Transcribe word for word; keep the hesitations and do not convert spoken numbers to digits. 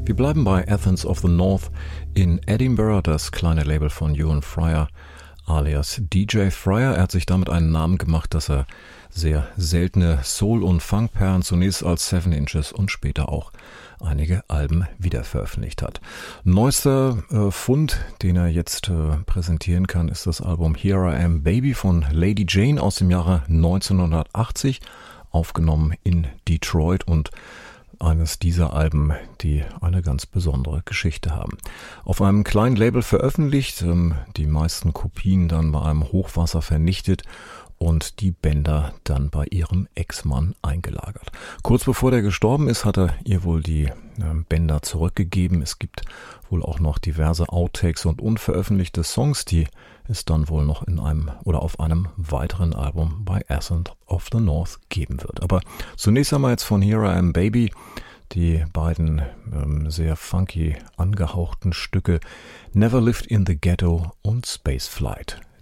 Wir bleiben bei Athens of the North in Edinburgh, das kleine Label von Ewan Fryer alias D J Fryer. Er hat sich damit einen Namen gemacht, dass er sehr seltene Soul- und Funkperlen zunächst als Seven Inches und später auch einige Alben wieder veröffentlicht hat. Neuester äh, Fund, den er jetzt äh, präsentieren kann, ist das Album Here I Am Baby von Lady Jane aus dem Jahre neunzehnhundertachtzig, aufgenommen in Detroit und eines dieser Alben, die eine ganz besondere Geschichte haben. Auf einem kleinen Label veröffentlicht, ähm, die meisten Kopien dann bei einem Hochwasser vernichtet und die Bänder dann bei ihrem Ex-Mann eingelagert. Kurz bevor der gestorben ist, hat er ihr wohl die äh, Bänder zurückgegeben. Es gibt wohl auch noch diverse Outtakes und unveröffentlichte Songs, die es dann wohl noch in einem oder auf einem weiteren Album bei Athens of the North geben wird. Aber zunächst einmal jetzt von Here I Am Baby die beiden ähm, sehr funky angehauchten Stücke Never Lived in the Ghetto und Space Flight.